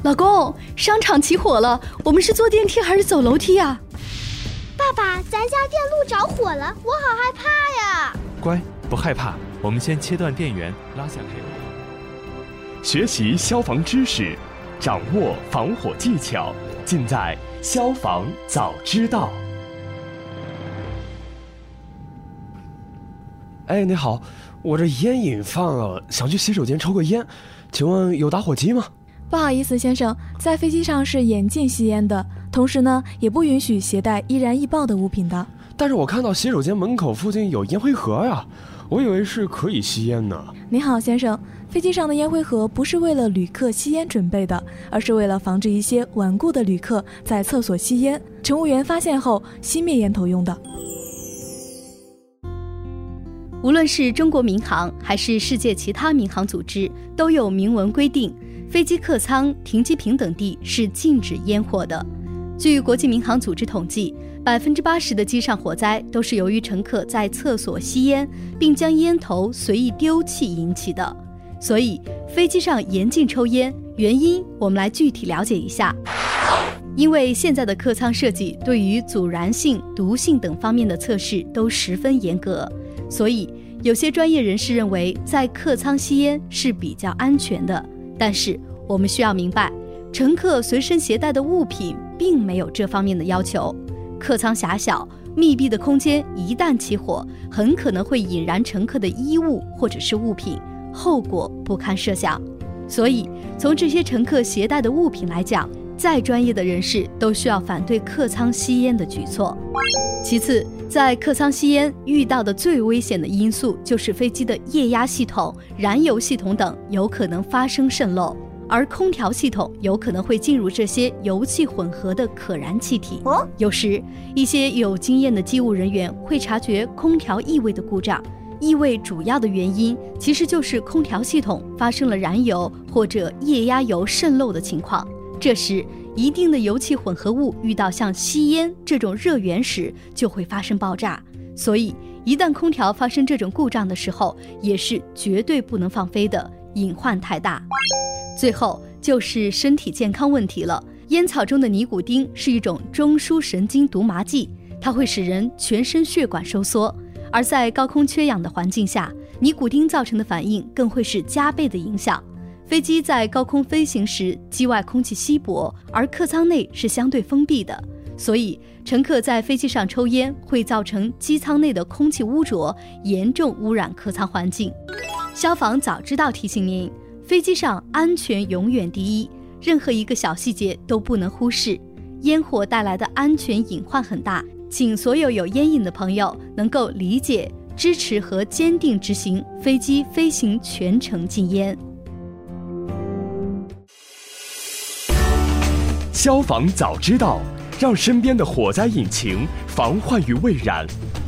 老公，商场起火了，我们是坐电梯还是走楼梯啊？ 爸爸，咱家电路着火了，我好害怕呀！ 乖，不害怕，我们先切断电源，拉下配网。 学习消防知识，掌握防火技巧，尽在消防早知道。 哎，你好，我这烟瘾犯了，想去洗手间抽个烟，请问有打火机吗？ 不好意思，先生，在飞机上是严禁吸烟的，同时呢，也不允许携带易燃易爆的物品的。 但是我看到洗手间门口附近有烟灰盒呀，我以为是可以吸烟呢。 你好，先生，飞机上的烟灰盒不是为了旅客吸烟准备的，而是为了防止一些顽固的旅客在厕所吸烟，乘务员发现后熄灭烟头用的。 无论是中国民航还是世界其他民航组织，都有明文规定，飞机客舱、停机坪等地是禁止烟火的。据国际民航组织统计，80%的机上火灾都是由于乘客在厕所吸烟，并将烟头随意丢弃引起的。所以，飞机上严禁抽烟，原因我们来具体了解一下。因为现在的客舱设计对于阻燃性、毒性等方面的测试都十分严格，所以有些专业人士认为在客舱吸烟是比较安全的。但是我们需要明白，乘客随身携带的物品并没有这方面的要求。客舱狭小，密闭的空间一旦起火，很可能会引燃乘客的衣物或者是物品，后果不堪设想。所以从这些乘客携带的物品来讲，再专业的人士都需要反对客舱吸烟的举措。其次，在客舱吸烟遇到的最危险的因素就是飞机的液压系统、燃油系统等有可能发生渗漏，而空调系统有可能会进入这些油气混合的可燃气体。有时一些有经验的机务人员会察觉空调异味的故障，异味主要的原因其实就是空调系统发生了燃油或者液压油渗漏的情况。这时一定的油气混合物遇到像吸烟这种热源时就会发生爆炸，所以一旦空调发生这种故障的时候，也是绝对不能放飞的，隐患太大。最后就是身体健康问题了。烟草中的尼古丁是一种中枢神经毒麻剂，它会使人全身血管收缩，而在高空缺氧的环境下，尼古丁造成的反应更会是加倍的影响。飞机在高空飞行时，机外空气稀薄，而客舱内是相对封闭的，所以乘客在飞机上抽烟会造成机舱内的空气污浊，严重污染客舱环境。消防早知道提醒您，飞机上安全永远第一，任何一个小细节都不能忽视。烟火带来的安全隐患很大，请所有有烟瘾的朋友能够理解、支持和坚定执行飞机飞行全程禁烟。 消防早知道，让身边的火灾引擎防患于未然。